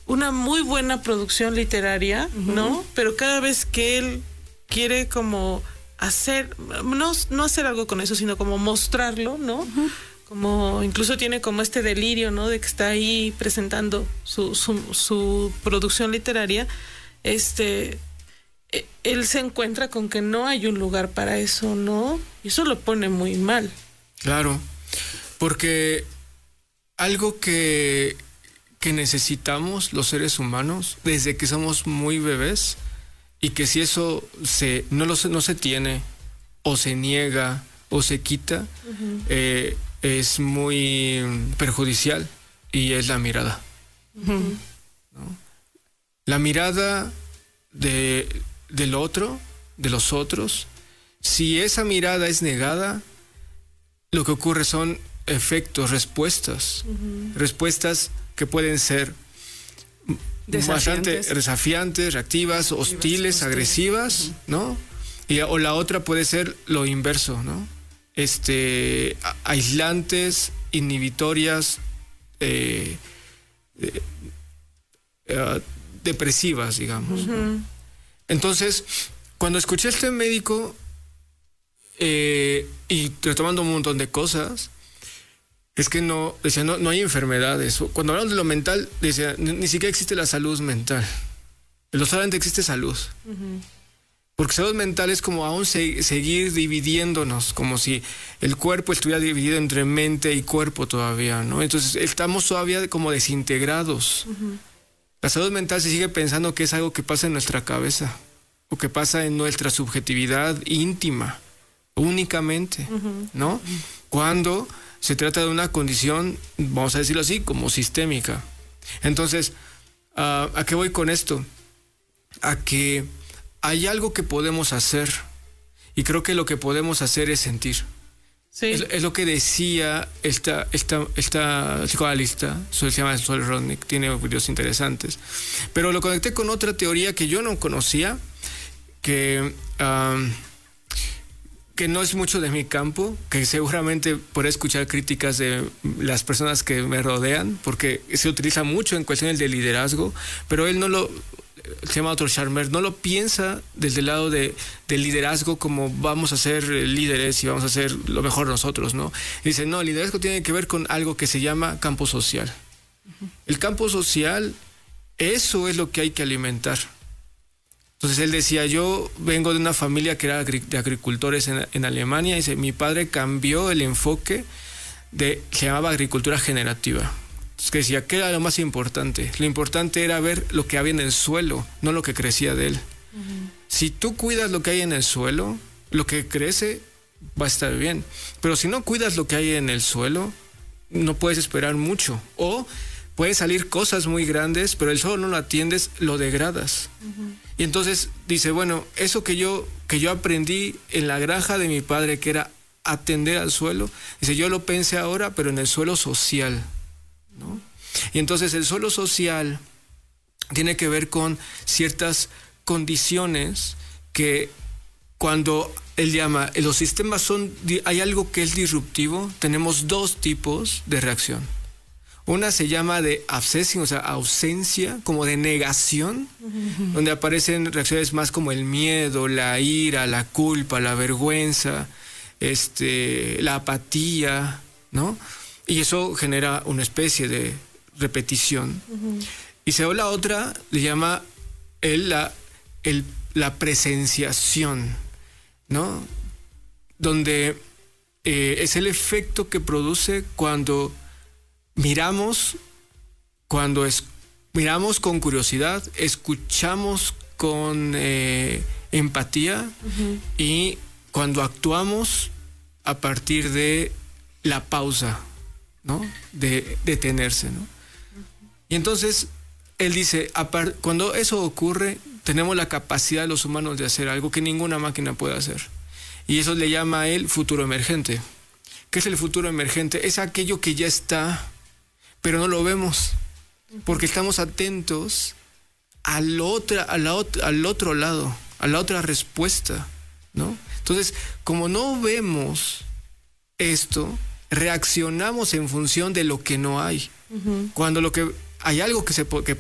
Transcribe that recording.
una muy buena producción literaria, ¿no? Pero cada vez que él quiere como hacer, no hacer algo con eso, sino como mostrarlo, ¿no? Como incluso tiene como este delirio, ¿no? De que está ahí presentando su producción literaria, él se encuentra con que no hay un lugar para eso, ¿no? Y eso lo pone muy mal. Claro, porque algo que necesitamos los seres humanos desde que somos muy bebés, y que si eso no se tiene, o se niega, o se quita, es muy perjudicial, y es la mirada. ¿No? La mirada del otro, de los otros. Si esa mirada es negada, lo que ocurre son efectos, respuestas que pueden ser bastante desafiantes, reactivas, hostiles, agresivas, ¿no? O la otra puede ser lo inverso, ¿no? Aislantes, inhibitorias, depresivas, digamos, ¿no? Entonces, cuando escuché a este médico y retomando un montón de cosas, es que no hay enfermedades. Cuando hablamos de lo mental, decía, ni siquiera existe la salud mental. Solamente existe salud. Porque salud mental es como aún seguir dividiéndonos, como si el cuerpo estuviera dividido entre mente y cuerpo todavía, ¿no? Entonces estamos todavía como desintegrados. La salud mental se sigue pensando que es algo que pasa en nuestra cabeza, o que pasa en nuestra subjetividad íntima, únicamente, ¿no? Cuando se trata de una condición, vamos a decirlo así, como sistémica. Entonces, ¿a qué voy con esto? A que hay algo que podemos hacer, y creo que lo que podemos hacer es sentir. Sí. Es lo que decía esta psicoanalista, se llama Sol Rodnick, tiene videos interesantes. Pero lo conecté con otra teoría que yo no conocía, que no es mucho de mi campo, que seguramente podré escuchar críticas de las personas que me rodean, porque se utiliza mucho en cuestiones de liderazgo, pero él se llama Dr. Charmer, no lo piensa desde el lado del liderazgo como vamos a ser líderes y vamos a hacer lo mejor nosotros, ¿no? Dice, no, el liderazgo tiene que ver con algo que se llama campo social. El campo social, eso es lo que hay que alimentar. Entonces él decía, yo vengo de una familia que era de agricultores en Alemania, y dice, mi padre cambió el enfoque se llamaba agricultura generativa. Entonces que decía, ¿qué era lo más importante? Lo importante era ver lo que había en el suelo, no lo que crecía de él. Si tú cuidas lo que hay en el suelo, lo que crece va a estar bien. Pero si no cuidas lo que hay en el suelo, no puedes esperar mucho. O pueden salir cosas muy grandes, pero el suelo no lo atiendes, lo degradas. Y entonces dice, bueno, eso que yo aprendí en la granja de mi padre, que era atender al suelo, dice, yo lo pensé ahora, pero en el suelo social, ¿no? Y entonces el suelo social tiene que ver con ciertas condiciones que cuando él llama, los sistemas hay algo que es disruptivo, tenemos dos tipos de reacción. Una se llama de abscesión, o sea, ausencia, como de negación, donde aparecen reacciones más como el miedo, la ira, la culpa, la vergüenza, la apatía, ¿no? Y eso genera una especie de repetición. Y se la otra, le llama la presenciación, ¿no? Donde es el efecto que produce cuando miramos con curiosidad, escuchamos con empatía, y cuando actuamos a partir de la pausa, ¿no? De detenerse, ¿no? Y entonces él dice, cuando eso ocurre, tenemos la capacidad de los humanos de hacer algo que ninguna máquina puede hacer. Y eso le llama a él futuro emergente. ¿Qué es el futuro emergente? Es aquello que ya está, pero no lo vemos, porque estamos atentos al otro lado, a la otra respuesta, ¿no? Entonces, como no vemos esto, reaccionamos en función de lo que no hay. Cuando hay algo que